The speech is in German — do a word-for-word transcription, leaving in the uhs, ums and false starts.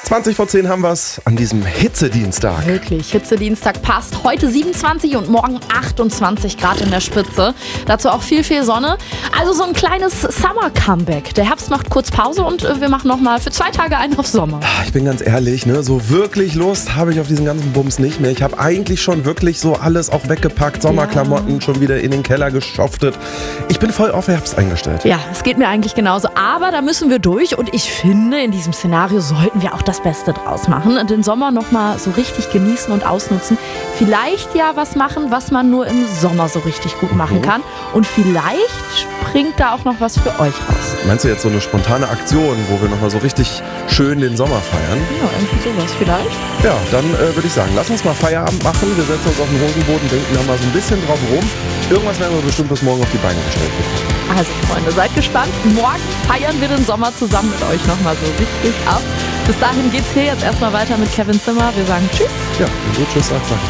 zwanzig vor zehn haben wir es an diesem Hitzedienstag. Wirklich, Hitzedienstag passt. Heute siebenundzwanzig und morgen achtundzwanzig Grad in der Spitze. Dazu auch viel, viel Sonne. Also so ein kleines Summer-Comeback. Der Herbst macht kurz Pause und wir machen nochmal für zwei Tage einen auf Sommer. Ich bin ganz ehrlich, ne, so wirklich Lust habe ich auf diesen ganzen Bums nicht mehr. Ich habe eigentlich schon wirklich so alles auch weggepackt, Sommerklamotten Ja. schon wieder in den Keller geschoftet. Ich bin voll auf Herbst eingestellt. Ja, es geht mir eigentlich genauso. Aber da müssen wir durch und ich finde, in diesem Szenario sollten wir auch das Beste draus machen. Den Sommer nochmal so richtig genießen und ausnutzen. Vielleicht ja was machen, was man nur im Sommer so richtig gut machen kann. Und vielleicht springt da auch noch was für euch raus. Meinst du jetzt so eine spontane Aktion, wo wir nochmal so richtig schön den Sommer feiern? Ja, irgendwie sowas vielleicht. Ja, dann äh, würde ich sagen, lass uns mal Feierabend machen. Wir setzen uns auf den Hosenboden, denken da mal so ein bisschen drauf rum. Irgendwas werden wir bestimmt bis morgen auf die Beine gestellt bekommen. Also Freunde, seid gespannt. Morgen feiern wir den Sommer zusammen mit euch nochmal so richtig ab. Bis dahin geht's hier jetzt erstmal weiter mit Kevin Zimmer. Wir sagen Tschüss. Ja, und so tschüss, sag ich.